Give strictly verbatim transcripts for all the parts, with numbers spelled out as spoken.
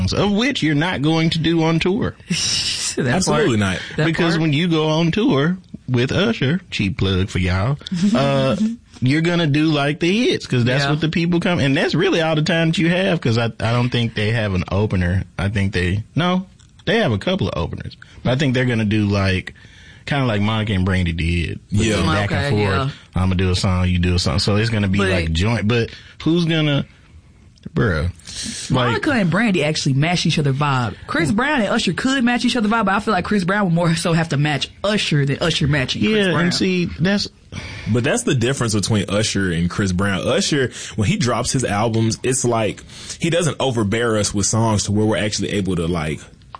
of which you're not going to do on tour. Absolutely not. Because part? When you go on tour with Usher, cheap plug for y'all, uh, you're gonna do like the hits, because that's yeah. what the people come, and that's really all the time that you have, because I, I don't think they have an opener. I think they, no, they have a couple of openers, but I think they're gonna do like, kind of like Monica and Brandy did. Yeah. Back okay, and forth. Yeah. I'm gonna do a song, you do a song. So it's gonna be but, like joint, but who's gonna, bruh. Monica like, and Brandy actually match each other vibe. Chris Brown and Usher could match each other vibe, but I feel like Chris Brown would more so have to match Usher than Usher matching Chris yeah, Brown. and see, that's... But that's the difference between Usher and Chris Brown. Usher, when he drops his albums, it's like he doesn't overbear us with songs to where we're actually able to like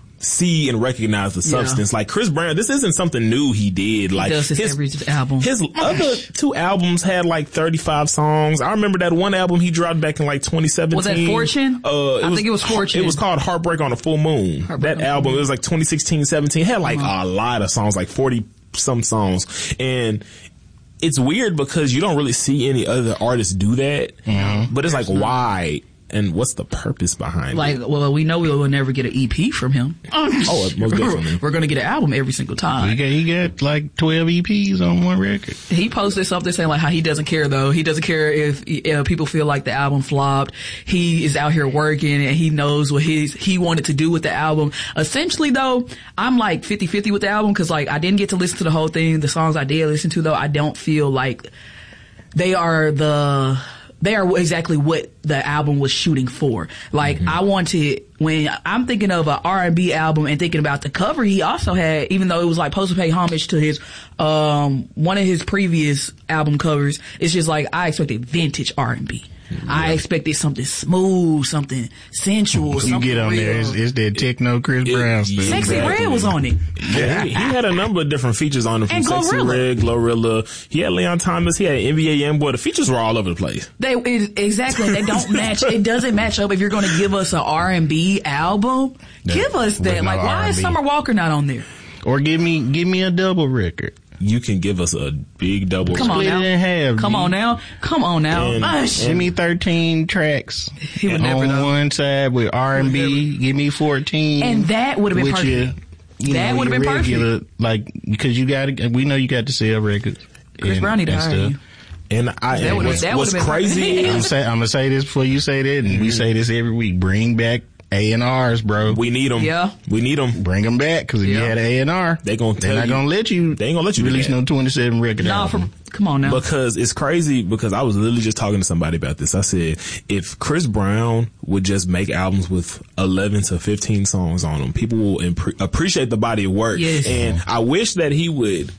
see and recognize the substance. Yeah. Like Chris Brown, this isn't something new he did. Like he does his, his every album. His other two albums had like thirty-five songs. I remember that one album he dropped back in like twenty seventeen. Was that Fortune? Uh, I was, think it was Fortune. It was called Heartbreak on a Full Moon. Heartbreak that album, it was like twenty sixteen, seventeen. It had like uh-huh. a lot of songs, like forty some songs. And it's weird because you don't really see any other artists do that. Mm-hmm. But it's like, why? And what's the purpose behind like, it? Like, well, we know we will never get an E P from him. Oh, most definitely. We're going to get an album every single time. He got, he got like twelve E Ps on one record. He posted something saying like how he doesn't care though. He doesn't care if uh, people feel like the album flopped. He is out here working and he knows what his, he wanted to do with the album. Essentially though, I'm like fifty-fifty with the album because like I didn't get to listen to the whole thing. The songs I did listen to though, I don't feel like they are the... They are exactly what the album was shooting for. Like, mm-hmm. I wanted, when I'm thinking of an R and B album and thinking about the cover, he also had, even though it was like supposed to pay homage to his, um, one of his previous album covers, it's just like, I expected vintage R and B. Yeah. I expected something smooth, something sensual, you something get on real. there, it's, it's that techno Chris it, Brown stuff. Sexy exactly. Red was on it. Yeah, he, he had a number of different features on it, from and Sexy Glorilla. Red, Glorilla. He had Leon Thomas. He had N B A Youngboy. The features were all over the place. They it, exactly. They don't match. It doesn't match up. If you're going to give us an R and B album, no, give us that. no Like, why R and B. is Summer Walker not on there? Or give me give me a double record. You can give us a big double. Come on Split now. it in half. Come G. on now. Come on now. And, Give me thirteen tracks He would on never know. one side with R and B. Give me fourteen. And that would have been with perfect. Your, you That know, would have your been regular, perfect. Like, because you got to, we know you got to sell records. Chris and, Brown need to and hire stuff. you. And I, That and would've- what's, that what's would've been crazy perfect. I'm, is say, I'm gonna say this before you say that, and mm-hmm. we say this every week. Bring back A and R's, bro. we need them. Yeah. We need them. Bring them back, because if Yeah. you had an A and R, They gonna they're tell not you- gonna let you. They ain't gonna let you do release that. no twenty-seven record. No, album. from come on now. Because it's crazy, because I was literally just talking to somebody about this. I said, if Chris Brown would just make albums with eleven to fifteen songs on them, people will impre- appreciate the body of work. Yes. And I wish that he would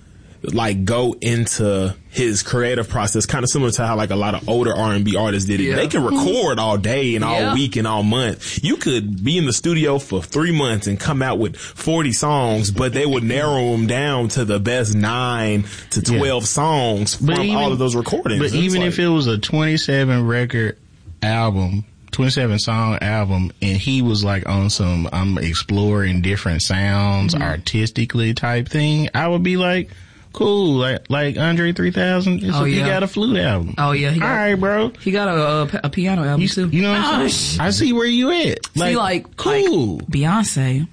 like go into his creative process kind of similar to how like a lot of older R and B artists did it. Yeah. They can record all day and all Yeah. week and all month. You could be in the studio for three months and come out with forty songs, but they would narrow them down to the best nine to twelve yeah. songs from But even, all of those recordings. But It's even like, if it was a twenty-seven record album, twenty-seven song album, and he was like on some I'm exploring different sounds mm-hmm. artistically type thing, I would be like, cool, like like Andre three thousand. Oh, he yeah. got a flute album. Oh yeah, he got, all right, bro. He got a, a, a piano album You, too. you know what I'm saying? I see where you at. Like, See, like cool. like Beyonce.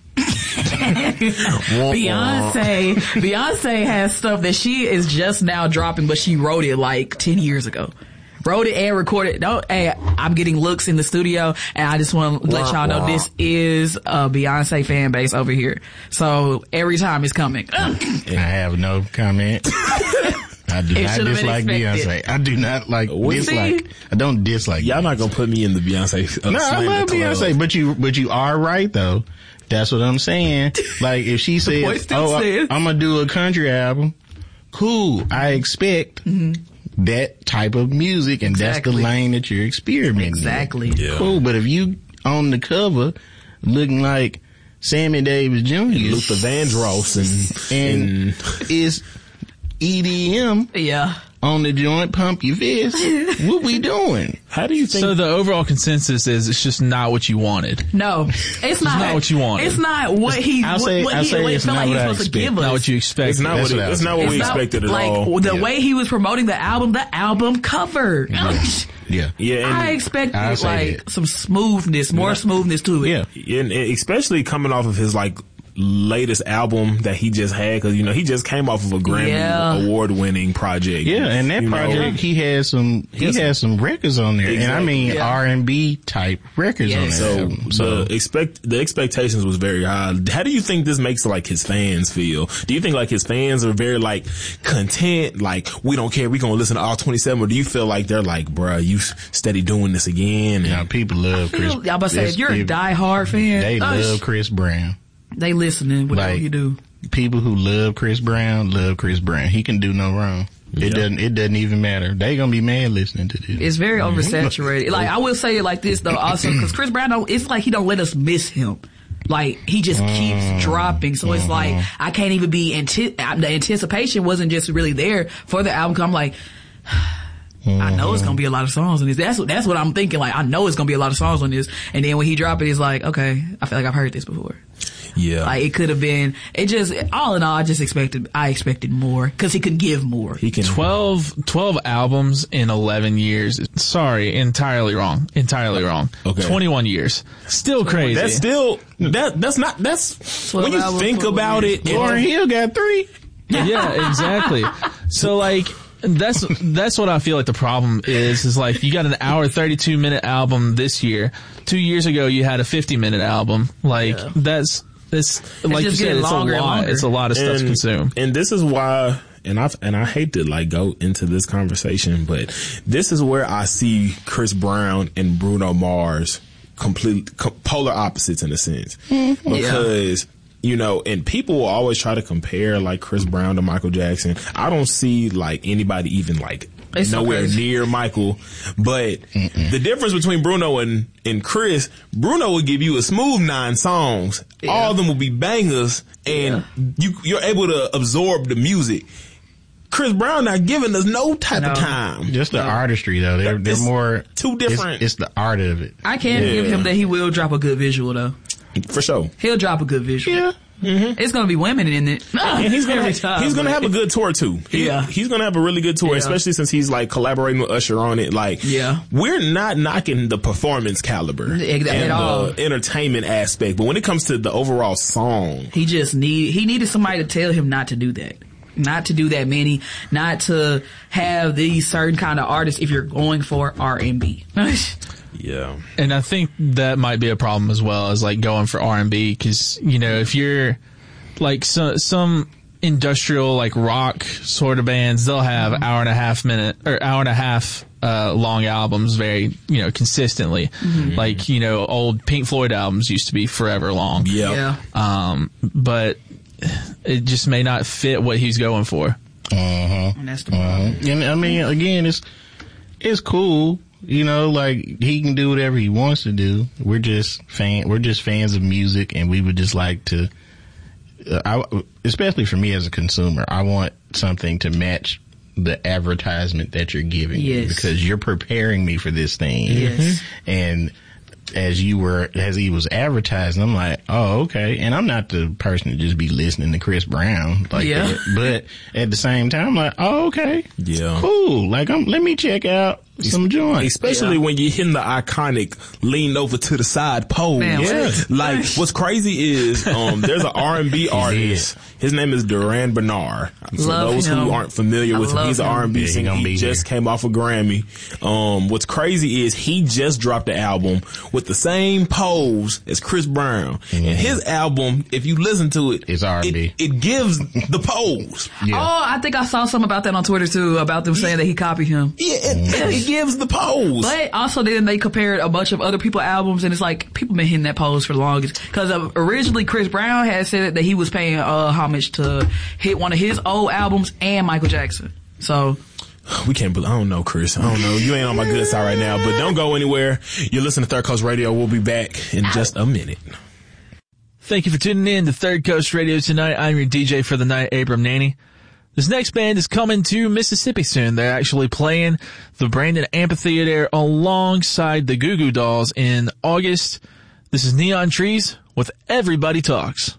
Beyonce, Beyonce has stuff that she is just now dropping, but she wrote it like ten years ago. Wrote it and recorded. No, hey, I'm getting looks in the studio, and I just want to let y'all know this is a Beyonce fan base over here. So every time it's coming. I have no comment. I do It not should've been dislike expected. Beyonce. I do not like We dislike. see? I don't dislike. y'all Beyonce. not gonna put me in the Beyonce. Uh, No, I slander love club. Beyonce, but you, but you are right though. That's what I'm saying. Like if she point says, still "Oh, I, stands. I'm gonna do a country album," cool. I expect mm-hmm. that type of music, and Exactly. that's the lane that you're experimenting. Exactly. with. Yeah. Cool. But if you on the cover looking like Sammy Davis Junior, Luther Vandross, and and and it's E D M Yeah. on the joint, pump your fist. What we doing? how do you think? So the overall consensus is it's just not what you wanted. No, it's not. not what you wanted. It's not what he. I'll say- what, what I'll he, say what he it's felt not like he what I was supposed to expect. give us. Not what you expected. it's not That's what, what it, I it's was not what we It's not- expected at like, all. the Yeah. way he was promoting the album, the album cover. Yeah. Yeah. And I expected I'll say like that. some smoothness, more smoothness to it. Yeah. and especially coming off of his like latest album that he just had, because you know he just came off of a Grammy Yeah. award winning project. Yeah, and that You know, project he had some he Yes. had some records on there, and I Exactly. mean Yeah. R and B type records on Yes. there. So, album. so the expect the expectations was very high. How do you think this makes like his fans feel? Do you think like his fans are very like content, like we don't care, we gonna listen to all twenty-seven, or do you feel like they're like, bruh, you steady doing this again? you know, And people love Chris. I'm about to say, it's- if you're a it- diehard fan, they uh, love Chris Brown. they listening, whatever Like, you do. People who love Chris Brown love Chris Brown. He can do no wrong. It Yeah. doesn't. It doesn't even matter. They gonna be mad listening to this. It's very oversaturated. Like, I will say it like this though, also, because Chris Brown, don't, it's like he don't let us miss him. Like, he just keeps dropping. So it's like, I can't even be, anti- the anticipation wasn't just really there for the album. 'Cause I'm like, I know it's gonna be a lot of songs on this. That's what, that's what I'm thinking. Like, I know it's gonna be a lot of songs on this. And then when he drop it, it's like, okay, I feel like I've heard this before. yeah, Like, it could have been, it just, all in all, I just expected, I expected more. Cause he could give more. he can. twelve, twelve albums in eleven years. Sorry, entirely wrong. Entirely wrong. Okay. twenty-one years. Still crazy. That's still that. That's not. That's when you albums, think twelve about years. it. Lauryn Hill got three. Yeah, exactly. So like, that's, that's what I feel like the problem is, is like, you got an hour, thirty-two minute album this year. Two years ago, you had a fifty minute album. Like, Yeah. that's, it's, like you just said, getting it's a longer and lot. longer. It's a lot of stuff to consume. And this is why, and I and I hate to like go into this conversation, but this is where I see Chris Brown and Bruno Mars complete co- polar opposites in a sense, because. You know, and people will always try to compare like Chris Brown to Michael Jackson. I don't see like anybody even like It's so nowhere crazy. near Michael. But the difference between Bruno and, and Chris, Bruno will give you a smooth nine songs. Yeah. All of them will be bangers, and you, you're able to absorb the music. Chris Brown not giving us no type No. of time. Just the artistry though. They're they're It's more two different- It's, it's the art of it. I can Yeah. give him that he will drop a good visual though. For sure. He'll drop a good visual. Yeah. It's gonna be women in it. And he's gonna Every time, he's gonna but- have a good tour too. He- Yeah. he's gonna have a really good tour, Yeah. especially since he's like collaborating with Usher on it. Like, Yeah. we're not knocking the performance caliber Ex- and at all. the entertainment aspect, but when it comes to the overall song, He just need he needed somebody to tell him not to do that. Not to do that many, not to have these certain kind of artists if you're going for R and B. yeah, And I think that might be a problem as well as like going for R and B, because, you know, if you're like so, some industrial like rock sort of bands, they'll have hour and a half minute or hour and a half uh, long albums very, you know, consistently. Like, you know, old Pink Floyd albums used to be forever long. yeah, Yeah. Um, but it just may not fit what he's going for. Uh-huh. And that's the problem. Uh-huh. And I mean, again, it's it's cool. You know, like he can do whatever he wants to do. We're just fan. We're just fans of music, and we would just like to. Uh, I, especially for me as a consumer, I want something to match the advertisement that you're giving me, Yes. because you're preparing me for this thing. Yes. And as you were, as he was advertising, I'm like, oh, okay. And I'm not the person to just be listening to Chris Brown like Yeah. that. But at the same time, I'm like, oh, okay. Yeah. Cool. Like, I'm, let me check out some joints. especially Yeah. when you're hitting the iconic lean over to the side pose. Man, yeah. what? Like, what's crazy is, um, there's an R and B artist. His name is Duran Bernard. For Love those him. who aren't familiar I with him, love he's an him. R and B Yeah, he singer. gonna He be just here. came off a Grammy. Um, what's crazy is he just dropped the album with the same pose as Chris Brown. And his album, if you listen to it, It's R and B. It, it gives the pose. Yeah. Oh, I think I saw something about that on Twitter too, about them saying that he copied him. Yeah, it, it gives the pose. But also then they compared a bunch of other people's albums, and it's like people been hitting that pose for the longest. Because uh, originally Chris Brown had said that he was paying uh, homage to hit one of his old albums and Michael Jackson. So We can't believe, I don't know, Chris. I don't know. You ain't on my good side right now, but don't go anywhere. You're listening to Third Coast Radio. We'll be back in just a minute. Thank you for tuning in to Third Coast Radio tonight. I'm your D J for the night, Abram Nanny. This next band is coming to Mississippi soon. They're actually playing the Brandon Amphitheater alongside the Goo Goo Dolls in August. This is Neon Trees with Everybody Talks.